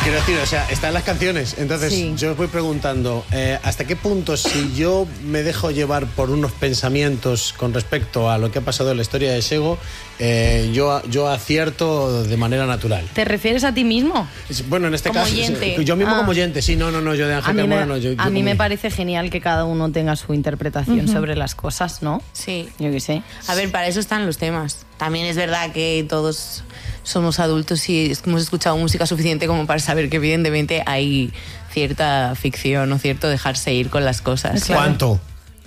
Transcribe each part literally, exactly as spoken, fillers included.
quiero decir, o sea, están las canciones. Entonces, Sí. yo os voy preguntando, eh, ¿hasta qué punto, si yo me dejo llevar por unos pensamientos con respecto a lo que ha pasado en la historia de Sego, eh, yo, yo acierto de manera natural? ¿Te refieres a ti mismo? Bueno, en este Como caso, oyente. yo mismo Ah. como oyente, sí, no, no, no, yo de A Ángel mí, me, Carmona no. Yo, yo a mí como- me parece genial que cada uno tenga su interpretación uh-huh. sobre las cosas, ¿no? Sí. Yo qué sé. A ver, para eso están los temas. También es verdad que todos somos adultos y hemos escuchado música suficiente como para saber que evidentemente hay cierta ficción o cierto dejarse ir con las cosas. ¿Cuánto?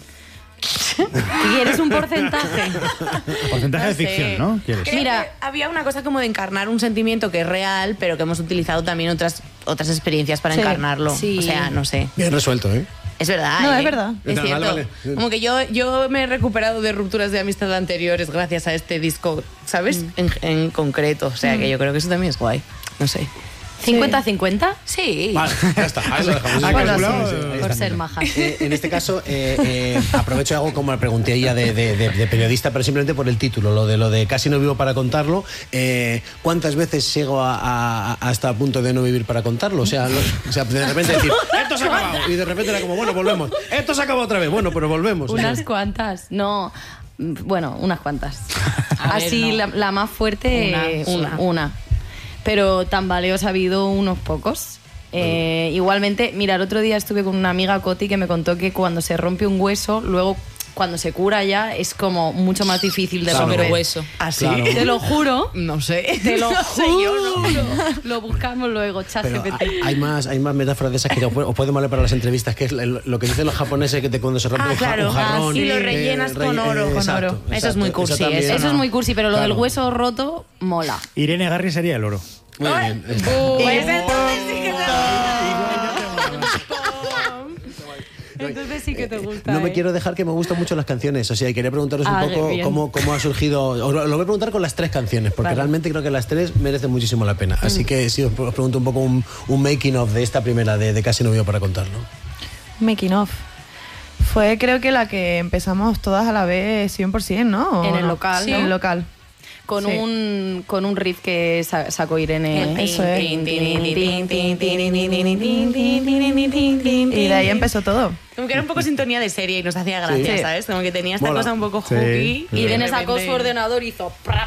¿Quieres un porcentaje? Porcentaje No de sé. ficción, ¿no? ¿Quieres? Creo Mira. que había una cosa como de encarnar un sentimiento que es real, pero que hemos utilizado también otras, otras experiencias para Sí, encarnarlo. sí. O sea, no sé. Bien resuelto, ¿eh? Es verdad. No, ¿eh? es verdad. Es Vale, cierto. vale, vale. Como que yo, yo me he recuperado de rupturas de amistad anteriores gracias a este disco, ¿sabes? Mm. En, en concreto. O sea, que yo creo que eso también es guay. No sé. ¿cincuenta cincuenta? Sí. Vale, ya está. Ahí lo dejamos. Ha Bueno, calculado, sí, eh, ahí por está. ser majas. Eh, en este caso, eh, eh, aprovecho y hago como le pregunté a ella de, de, de, de periodista, pero simplemente por el título, lo de lo de casi no vivo para contarlo. Eh, ¿Cuántas veces llego a, a- hasta a punto de no vivir para contarlo? O sea, lo- o sea, de repente decir, esto se ha acabado. Y de repente era como, bueno, volvemos. Esto se acabó otra vez. Bueno, pero volvemos. Unas cuantas. No, bueno, unas cuantas. A ver, Así, no. la, la más fuerte, Una, eh, una. una. Pero tambaleos ha habido unos pocos. Eh, igualmente, mira, el otro día estuve con una amiga, Coti, que me contó que cuando se rompe un hueso, luego cuando se cura ya es como mucho más difícil de Claro. romper. Pero hueso. ¿Así? Claro. Te lo juro. No sé. Te lo No sé, yo no. juro. Lo buscamos luego, chat Pero G P T. hay, hay más, hay más metáforas de esas que os os pueden valer para las entrevistas, que es lo lo que dicen los japoneses, que te, cuando se rompe Ah, un, ja- claro. un jarrón. Ah, sí. Y lo eh, rellenas con relle- oro. eh, Con exacto, oro. Eso es exacto. muy cursi, también- eso Eso es muy cursi, pero lo Claro. del hueso roto mola. Irene Garri sería el oro. Muy bien. Pues entonces sí que Entonces sí que te gusta. No me ¿eh? quiero dejar, que me gustan mucho las canciones. O sea, y quería preguntaros Ah, un poco bien. cómo, cómo ha surgido. Os lo lo voy a preguntar con las tres canciones, porque Vale. realmente creo que las tres merecen muchísimo la pena. Así que sí, os os pregunto un poco un, un making of de esta primera, de, de Casi no vivo para contarlo. Making of. Fue creo que la que empezamos todas a la vez cien por ciento, ¿no? ¿O En el no? local, Sí, ¿no? en el local. Con, Sí. un, con un riff que sa- sacó Irene. Eso es. Y Y de ahí empezó todo. Como que era un poco sintonía de serie y nos hacía gracia, Sí. ¿sabes? Como que tenía esta Mola. cosa un poco Sí. hooky. Sí. Y Irene de sacó repente- su ordenador y hizo...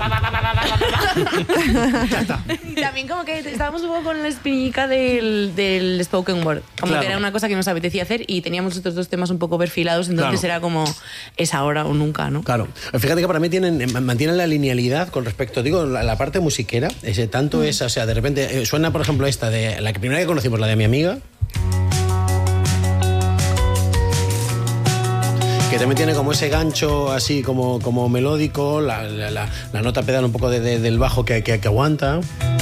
Y también como que estábamos un poco con la espinilla del, del spoken word. Como Claro. que era una cosa que nos apetecía hacer y teníamos estos dos temas un poco perfilados, entonces Claro. era como es ahora o nunca, ¿no? Claro. Fíjate que para mí tienen, eh, mantienen la linealidad con respecto, digo, la, la parte musiquera. Ese, tanto esa, o sea, de repente eh, suena, por ejemplo, esta de la que primera que conocimos, la de mi amiga. Que también tiene como ese gancho así como, como melódico, la, la, la- la nota pedal un poco de- de- del bajo que, que, que aguanta.